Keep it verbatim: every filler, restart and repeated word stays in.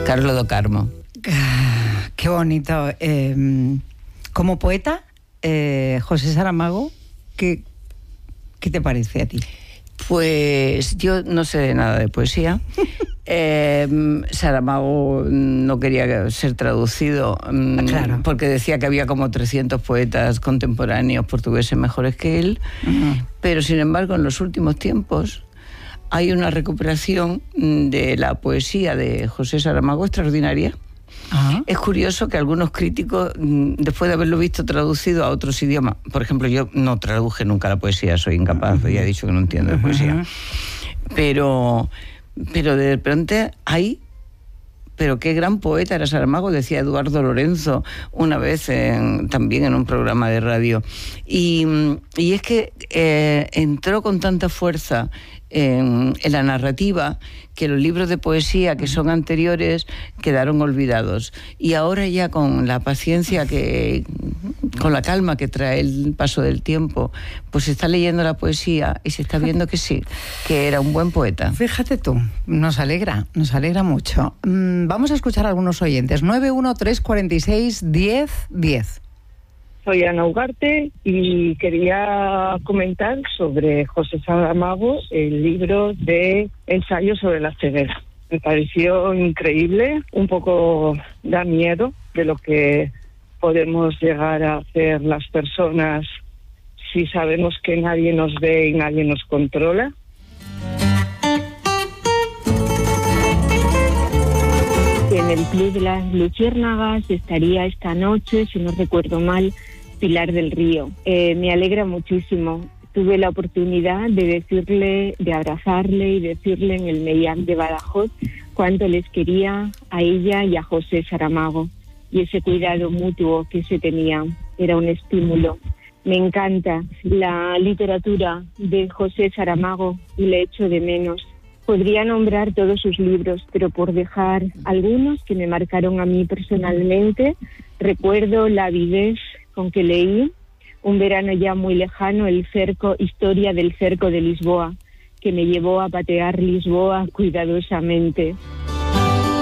Carlos do Carmo. Ah, qué bonito. Eh, como poeta, eh, José Saramago, ¿qué, ¿qué te parece a ti? Pues yo no sé nada de poesía. eh, Saramago no quería ser traducido, claro, porque decía que había como trescientos poetas contemporáneos portugueses mejores que él. Uh-huh. Pero sin embargo, en los últimos tiempos hay una recuperación de la poesía de José Saramago extraordinaria. Uh-huh. Es curioso que algunos críticos, después de haberlo visto traducido a otros idiomas, por ejemplo, yo no traduje nunca la poesía, soy incapaz, uh-huh. ya he dicho que no entiendo de poesía, uh-huh. pero, pero de repente hay... Pero qué gran poeta era Saramago, decía Eduardo Lorenzo una vez en, también en un programa de radio. Y, y es que eh, entró con tanta fuerza en, en la narrativa que los libros de poesía que son anteriores quedaron olvidados. Y ahora ya con la paciencia, que con la calma que trae el paso del tiempo, pues se está leyendo la poesía y se está viendo que sí, que era un buen poeta. Fíjate tú, nos alegra, nos alegra mucho. Mm, vamos a escuchar a algunos oyentes. nueve uno tres cuatro seis diez diez. Soy Ana Ugarte y quería comentar sobre José Saramago, el libro de ensayos sobre la ceguera. Me pareció increíble, un poco da miedo de lo que podemos llegar a hacer las personas si sabemos que nadie nos ve y nadie nos controla. En el Club de las Luciérnagas estaría esta noche, si no recuerdo mal, Pilar del Río. Eh, me alegra muchísimo. Tuve la oportunidad de decirle, de abrazarle y decirle en el Meiac de Badajoz cuánto les quería a ella y a José Saramago. Y ese cuidado mutuo que se tenía era un estímulo. Me encanta la literatura de José Saramago y le echo de menos. Podría nombrar todos sus libros, pero por dejar algunos que me marcaron a mí personalmente, recuerdo la avidez con que leí, un verano ya muy lejano, el cerco, Historia del cerco de Lisboa, que me llevó a patear Lisboa cuidadosamente.